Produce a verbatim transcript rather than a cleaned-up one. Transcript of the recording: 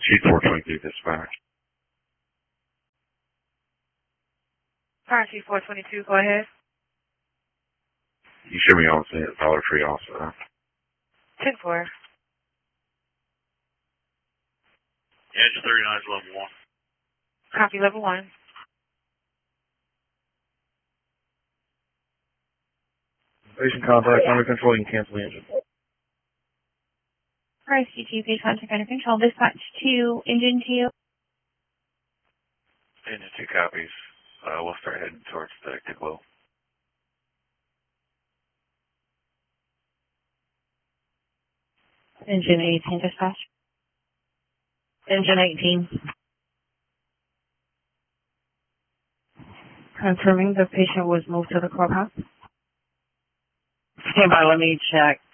Sheet four twenty-two dispatch. Car sheet four twenty-two, go ahead. You should be on scene at Dollar Tree also. ten four. Edge thirty-nine is level one. Copy, level one. Patient contact under control, you can cancel the engine. Car C two, patient contact under control. Dispatch to engine two. Engine two copies. Uh, we'll start heading towards the Ticklow. Engine eighteen, dispatch. Engine eighteen. Confirming the patient was moved to the clubhouse. Stand by, let me check.